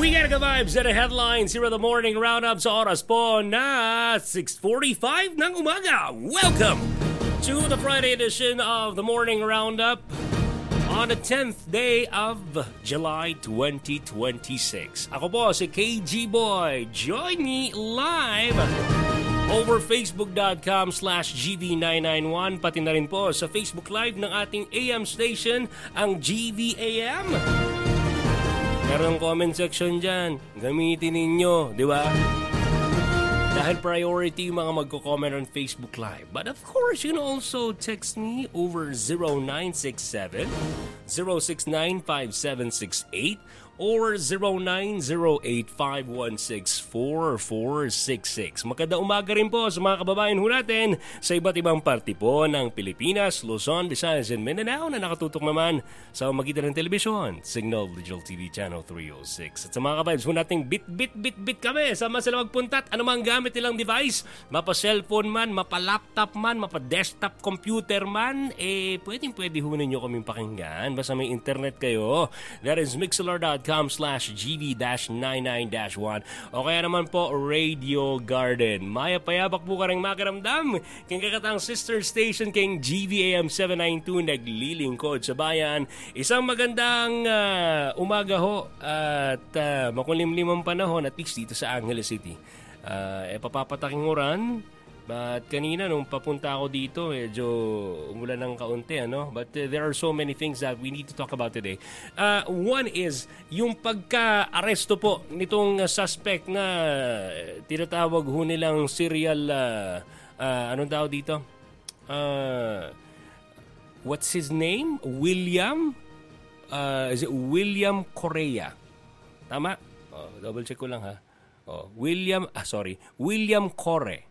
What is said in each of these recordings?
Weekend ka-vibes at headlines here at the morning roundup sa oras po na 6:45 ng umaga. Welcome to the Friday edition of the morning roundup on the 10th day of July 2026. Ako po si KG Boy. Join me live over facebook.com/gv991 pati na rin po sa Facebook Live ng ating AM station, ang GVAM. Meron comment section dyan. Gamitin ninyo, di ba? Dahil priority yung mga magko-comment on Facebook Live. But of course, you can also text me over 0967 069 5768 or 0908-516-4466. Magandang umaga rin po sa mga kababayan ho natin sa iba't ibang parte po ng Pilipinas, Luzon, Visayas, and Mindanao na nakatutok naman sa magitan ng telebisyon, Signal Digital TV Channel 306. At sa mga kabibes ho nating bit kami, sama sila magpuntat, anumang gamit nilang device, mapa-cellphone man, mapa-laptop man, mapa-desktop computer man, pwede ho ninyo kaming pakinggan. Basta may internet kayo. That is mixlr.com/gv-99-1 o kaya naman po Radio Garden. Maya payabak po ka rin makaramdam king kakatang sister station king GVAM 792 naglilingkod sa bayan. Isang magandang umaga ho at makulimlimang panahon at least dito sa Angeles City. Papapataking oran. But kanina nung papunta ako dito, medyo umulan ng kaunti, ano? But there are so many things that we need to talk about today. One is yung pagka-aresto po nitong suspect na tinatawag ho nilang serial, anong tawag dito? What's his name? William? Is it William Correa? Tama? Double check ko lang ha. William Correa.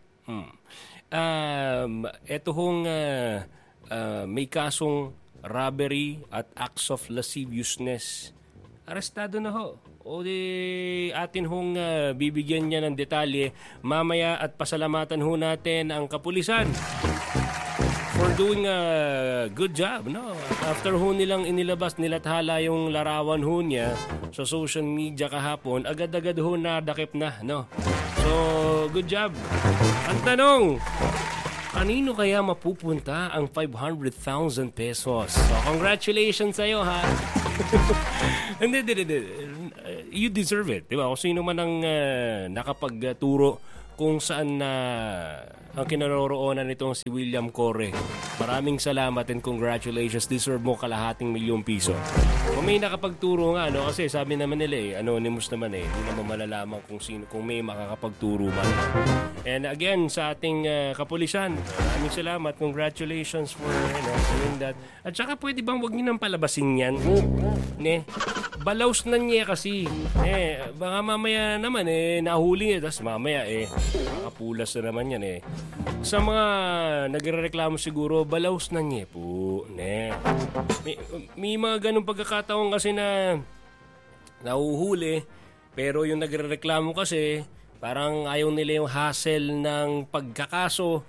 Ito hong may kasong robbery at acts of lasciviousness. Arestado na ho. O di atin hong bibigyan niya ng detalye mamaya at pasalamatan ho natin ang kapulisan for doing a good job, no? After ho nilang inilabas, nilathala yung larawan ho niya sa social media kahapon, agad-agad ho nadakip na, no? So, good job. Ang tanong, kanino kaya mapupunta ang 500,000 pesos? So, congratulations sa'yo, ha? Hindi. You deserve it, di ba? Kung sino man ang nakapagturo kung saan ang kinaroroonan nitong si William Correa. Maraming salamat and congratulations. Deserve mo kalahating milyong piso. Kung may nakapagturo nga, no? Kasi sabi naman nila anonymous naman hindi naman malalaman kung sino, kung may makakapagturo man. And again, sa ating kapulisan, maraming salamat. Congratulations for doing that. At saka pwede bang wag niyo nang palabasin yan? Balaws na niya kasi. Baka mamaya naman nahuli tapos mamaya nakapulas na naman yan Sa mga nagrereklamo siguro, balaws na niya po. May mga ganung pagkakataon kasi na nahuhuli, pero yung nagrereklamo kasi parang ayaw nila yung hassle ng pagkakaso.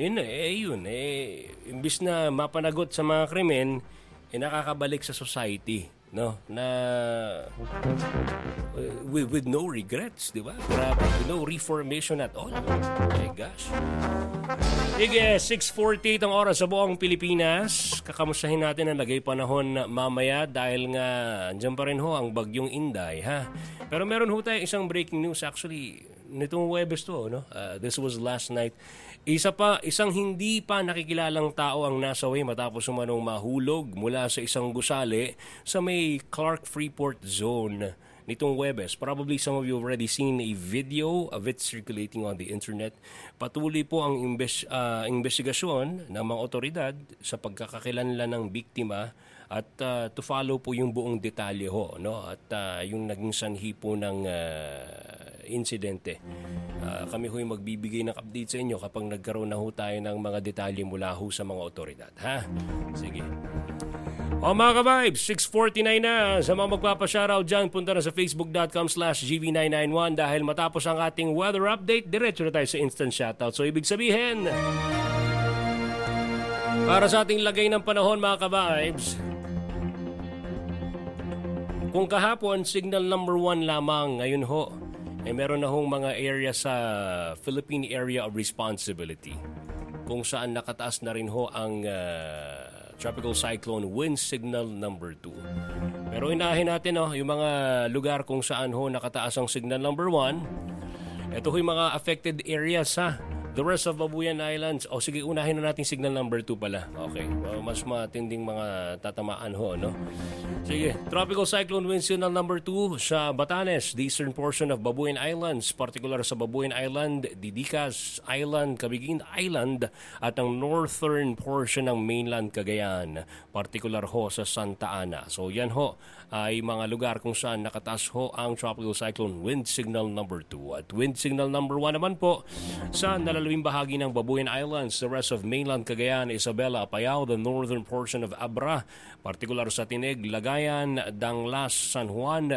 Imbis na mapanagot sa mga krimen, nakakabalik sa society. No, na with no regrets, di ba? Grabe, no reformation at all. Oh my gosh. Sige, 6:48 ang oras sa buong Pilipinas. Kakamustahin natin ang lagay panahon mamaya dahil nga andyan pa rin ho ang bagyong Inday, ha? Pero meron ho tayo isang breaking news actually nitong Huwebes to, no? This was last night. Isang hindi pa nakikilalang tao ang nasawi matapos umanong mahulog mula sa isang gusali sa may Clark Freeport Zone nitong Huwebes. Probably some of you already seen a video of it circulating on the internet. Patuloy po ang investigasyon ng mga otoridad sa pagkakakilanlan ng biktima at to follow po yung buong detalye ho, no? At yung naging sanhi po ng insidente. Kami ho'y magbibigay ng update sa inyo kapag nagkaroon na ho tayo ng mga detalye mula ho sa mga otoridad, ha? Sige. Mga ka-vibes, 6:49 na. Sa mga magpapashoutout dyan, punta na sa facebook.com/gv991 dahil matapos ang ating weather update, diretso na tayo sa instant shoutout. So, ibig sabihin, para sa ating lagay ng panahon, mga ka-vibes, Kung kahapon, signal number 1 lamang, ngayon ho, meron na hong mga area sa Philippine Area of Responsibility kung saan nakataas na rin ho ang Tropical Cyclone Wind Signal number 2. Pero inahin natin yung mga lugar kung saan ho nakataas ang signal number 1. Ito ho yung mga affected areas the rest of Babuyan Islands. Sige, unahin na natin signal number 2 pala. Okay. Mas matinding mga tatamaan ho, no? Sige. Tropical Cyclone Wind Signal number 2 sa Batanes, the eastern portion of Babuyan Islands, particular sa Babuyan Island, Didicas Island, Cabiguin Island, at ang northern portion ng mainland Cagayan, particular ho sa Santa Ana. So yan ho ay mga lugar kung saan nakataas ho ang Tropical Cyclone Wind Signal number 2. At Wind Signal number 1 naman po sa nalalawing bahagi ng Babuyan Islands, the rest of mainland Cagayan, Isabela, Apayao, the northern portion of Abra, particular sa Tinig, Lagayan, Danglas, San Juan,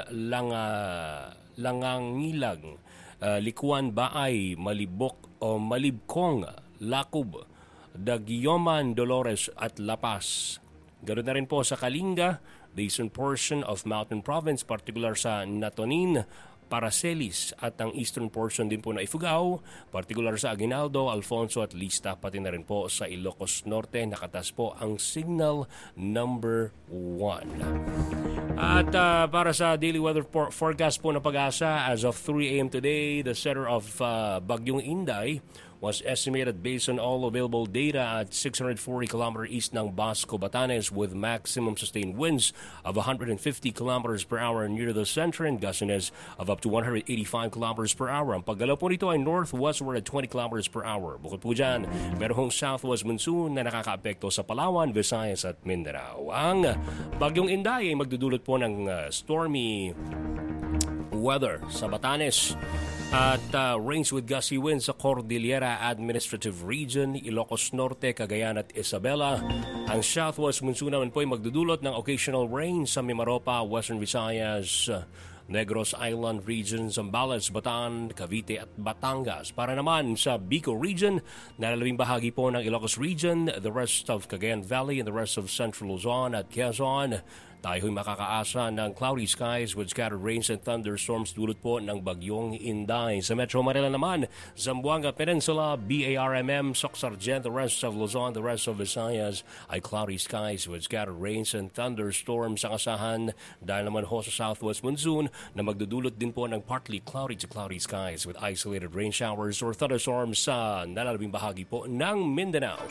Langangilag, Likuan, Baay, Malibok o Malibkong, Lakub, Dagyoman, Dolores at La Paz. Ganoon na rin po sa Kalinga, the eastern portion of Mountain Province, particular sa Natonin, Paracelis at ang eastern portion din po na Ifugao, particular sa Aguinaldo, Alfonso at Lista, pati na rin po sa Ilocos Norte, nakatas po ang signal number 1. At para sa daily weather forecast po na Pag-asa, as of 3 a.m. today, the center of Bagyong Inday was estimated based on all available data at 640 km east ng Basco, Batanes, with maximum sustained winds of 150 km per hour near the center and gustiness of up to 185 km per hour. Ang paggalaw po nito ay northwestward at 20 km per hour. Bukod po dyan, meron southwest monsoon na nakakaapekto sa Palawan, Visayas at Mindanao. Ang Bagyong Inday ay magdudulot po ng stormy weather sa Batanes at rains with gusty winds sa Cordillera Administrative Region, Ilocos Norte, Cagayan at Isabela. Ang southwest monsoon naman po ay magdudulot ng occasional rain sa Mimaropa, Western Visayas, Negros Island Region, Zambales, Bataan, Cavite at Batangas. Para naman sa Bicol Region, nalalawing bahagi po ng Ilocos Region, the rest of Cagayan Valley and the rest of Central Luzon at Quezon, tayo'y makakaasa ng cloudy skies with scattered rains and thunderstorms dulot po ng Bagyong Inday. Sa Metro Manila naman, Zamboanga Peninsula, BARMM, Soc-Sargent, the rest of Luzon, the rest of Visayas ay cloudy skies with scattered rains and thunderstorms ang asahan dahil naman ho sa southwest monsoon na magdudulot din po ng partly cloudy to cloudy skies with isolated rain showers or thunderstorms sa nalalabing bahagi po ng Mindanao.